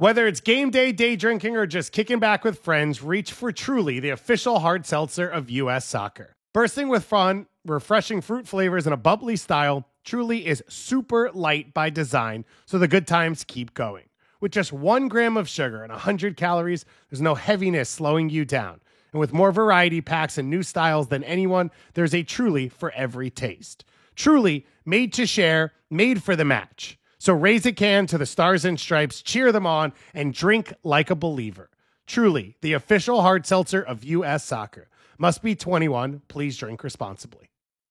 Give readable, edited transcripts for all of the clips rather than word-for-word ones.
Whether it's game day, day drinking, or just kicking back with friends, reach for Truly, the official hard seltzer of U.S. Soccer. Bursting with fun, refreshing fruit flavors, and a bubbly style, Truly is super light by design, so the good times keep going. With just 1 gram of sugar and 100 calories, there's no heaviness slowing you down. And with more variety packs and new styles than anyone, there's a Truly for every taste. Truly, made to share, made for the match. So raise a can to the Stars and Stripes, cheer them on, and drink like a believer. Truly, the official hard seltzer of U.S. Soccer. Must be 21. Please drink responsibly.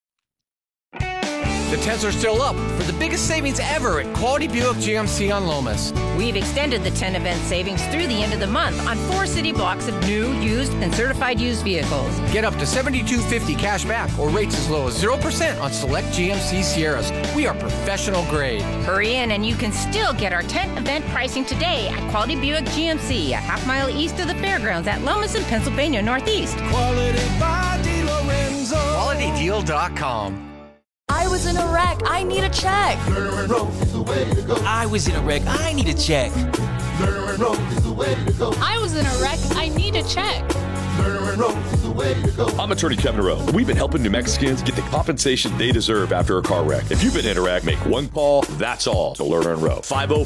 The 10s are still up for the biggest savings ever at Quality Buick GMC on Lomas. We've extended the 10 event savings through the end of the month on 4 city blocks of new, used, and certified used vehicles. Get up to $7,250 cash back or rates as low as 0% on select GMC Sierras. We are professional grade. Hurry in and you can still get our 10 event pricing today at Quality Buick GMC, a half-mile east of the fairgrounds at Lomas in Pennsylvania Northeast. Quality by DeLorenzo. QualityDeal.com. I was in a wreck. I need a check. Lerner and Rowe is the way to go. I was in a wreck. I need a check. Lerner and Rowe is the way to go. I was in a wreck. I need a check. Lerner and Rowe is the way to go. I'm attorney Kevin Rowe. We've been helping New Mexicans get the compensation they deserve after a car wreck. If you've been in a wreck, make one call. That's all to Lerner and Rowe.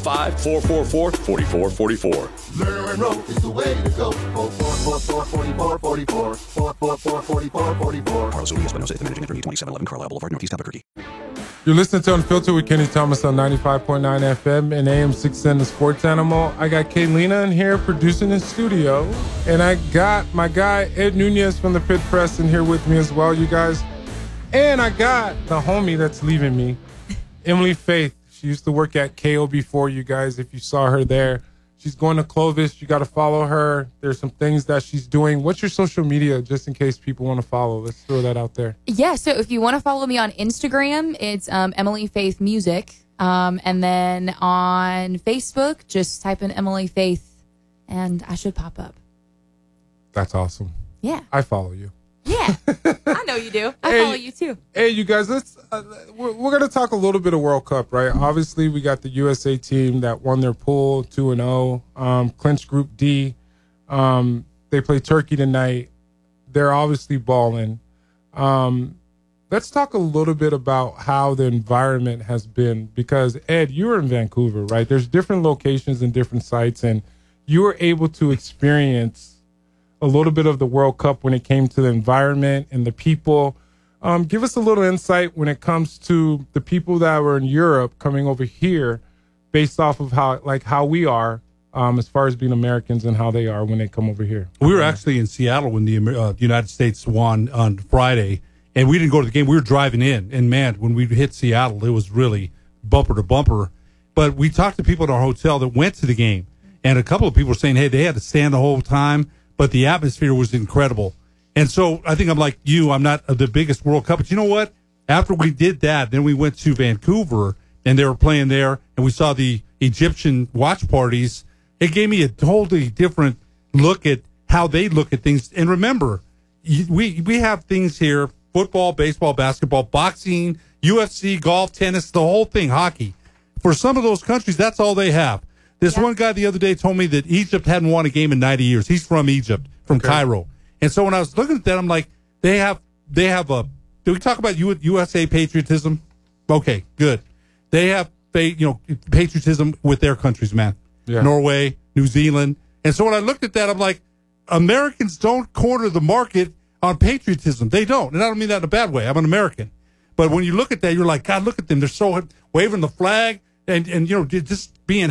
505-444-4444. Lerner and Rowe is the way to go. 444-4444. 444-4444. Carlos Urias, Espinosa, the managing attorney, 2711 Carlisle Boulevard, Northeast Albuquerque. You're listening to Unfiltered with Kenny Thomas on 95.9 FM and AM 610 The Sports Animal. I got Kaylina in here producing in studio, and I got my guy Ed Nunez from the Pit Press in here with me as well, you guys. And I got the homie that's leaving me, Emily Faith. She used to work at KO before, you guys, if you saw her there. She's going to Clovis. You got to follow her. There's some things that she's doing. What's your social media, just in case people want to follow? Let's throw that out there. Yeah, so if you want to follow me on Instagram, it's Emily Faith Music. And then on Facebook, just type in Emily Faith, and I should pop up. That's awesome. Yeah. I follow you. Yeah. I know you do. I follow you, too. Hey, you guys, we're going to talk a little bit of World Cup, right? Obviously, we got the USA team that won their pool 2-0, clinched Group D. They play Turkey tonight. They're obviously balling. Let's talk a little bit about how the environment has been, because, Ed, you were in Vancouver, right? There's different locations and different sites, and you were able to experience a little bit of the World Cup when it came to the environment and the people. Give us a little insight when it comes to the people that were in Europe coming over here, based off of how we are, as far as being Americans, and how they are when they come over here. We were actually in Seattle when the United States won on Friday, and we didn't go to the game. We were driving in, and man, when we hit Seattle, it was really bumper to bumper. But we talked to people at our hotel that went to the game, and a couple of people were saying, hey, they had to stand the whole time, but the atmosphere was incredible. And so I think I'm like you. I'm not the biggest World Cup, but you know what? After we did that, then we went to Vancouver, and they were playing there, and we saw the Egyptian watch parties. It gave me a totally different look at how they look at things. And remember, we have things here: football, baseball, basketball, boxing, UFC, golf, tennis, the whole thing, hockey. For some of those countries, that's all they have. This one guy the other day told me that Egypt hadn't won a game in 90 years. He's from Egypt, from Cairo. And so when I was looking at that, I'm like, they have a, did we talk about USA patriotism? Okay, good. They have, patriotism with their countries, man. Yeah. Norway, New Zealand. And so when I looked at that, I'm like, Americans don't corner the market on patriotism. They don't. And I don't mean that in a bad way. I'm an American. But when you look at that, you're like, God, look at them. They're so waving the flag and just being